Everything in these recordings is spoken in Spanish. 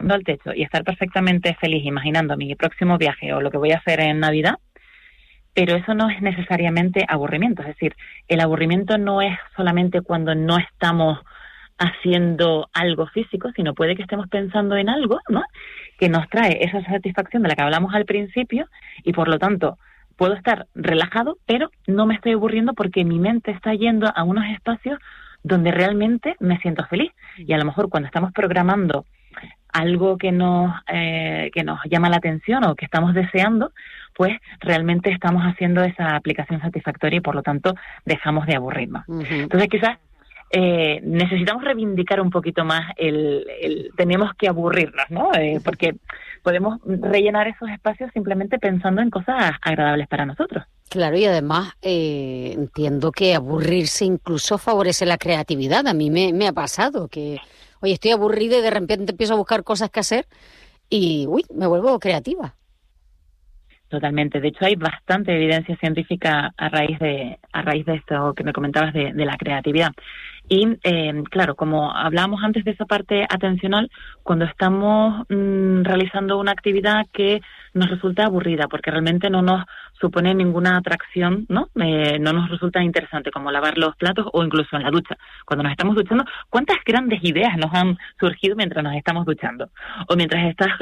mirando al techo y estar perfectamente feliz imaginando mi próximo viaje o lo que voy a hacer en Navidad, pero eso no es necesariamente aburrimiento. Es decir, el aburrimiento no es solamente cuando no estamos haciendo algo físico, sino puede que estemos pensando en algo, ¿no?, que nos trae esa satisfacción de la que hablamos al principio, y por lo tanto puedo estar relajado, pero no me estoy aburriendo porque mi mente está yendo a unos espacios donde realmente me siento feliz. Y a lo mejor cuando estamos programando algo que nos llama la atención o que estamos deseando, pues realmente estamos haciendo esa aplicación satisfactoria y por lo tanto dejamos de aburrirnos. Uh-huh. Entonces quizás necesitamos reivindicar un poquito más el tenemos que aburrirnos, ¿no? Porque podemos rellenar esos espacios simplemente pensando en cosas agradables para nosotros. Claro, y además entiendo que aburrirse incluso favorece la creatividad. A mí me ha pasado que, oye, estoy aburrida y de repente empiezo a buscar cosas que hacer y, me vuelvo creativa. Totalmente. De hecho, hay bastante evidencia científica a raíz de esto que me comentabas de la creatividad. Y, claro, como hablábamos antes de esa parte atencional, cuando estamos realizando una actividad que nos resulta aburrida, porque realmente no nos supone ninguna atracción, ¿no? No nos resulta interesante, como lavar los platos o incluso en la ducha. Cuando nos estamos duchando, ¿cuántas grandes ideas nos han surgido mientras nos estamos duchando? O mientras estás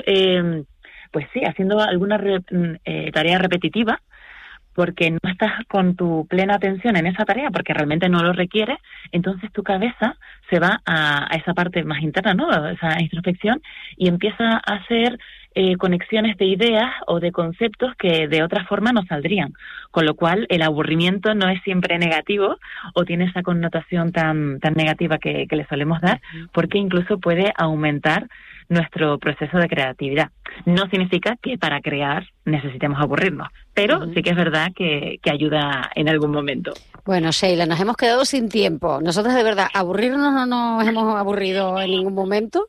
pues sí, haciendo alguna tarea repetitiva, porque no estás con tu plena atención en esa tarea, porque realmente no lo requiere, entonces tu cabeza se va a esa parte más interna, ¿no?, esa introspección, y empieza a hacer conexiones de ideas o de conceptos que de otra forma no saldrían. Con lo cual, el aburrimiento no es siempre negativo o tiene esa connotación tan negativa que le solemos dar, porque incluso puede aumentar nuestro proceso de creatividad. No significa que para crear necesitemos aburrirnos, pero sí que es verdad que ayuda en algún momento. Bueno, Sheila, nos hemos quedado sin tiempo. Nosotros, de verdad, aburrirnos no nos hemos aburrido en ningún momento.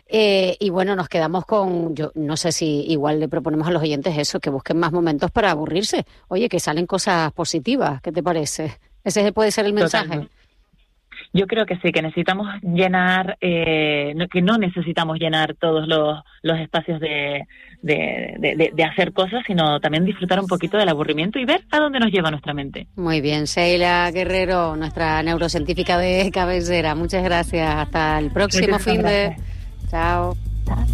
Y bueno, nos quedamos con, yo no sé si igual le proponemos a los oyentes eso, que busquen más momentos para aburrirse. Oye, que salen cosas positivas, ¿qué te parece? Ese puede ser el mensaje. Totalmente. Yo creo que sí, que necesitamos llenar, que no necesitamos llenar todos los espacios de hacer cosas, sino también disfrutar un poquito del aburrimiento y ver a dónde nos lleva nuestra mente. Muy bien, Sheila Guerrero, nuestra neurocientífica de cabecera. Muchas gracias. Hasta el próximo fin de... Chao.